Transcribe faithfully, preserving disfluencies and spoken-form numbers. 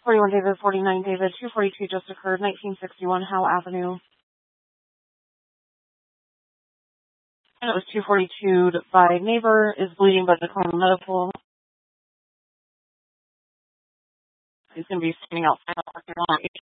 forty-one David, forty-nine David, two forty-two just occurred, nineteen sixty-one Howe Avenue. And it was two forty-two by neighbor, is bleeding but declining medical. He's going to be standing outside the parking lot.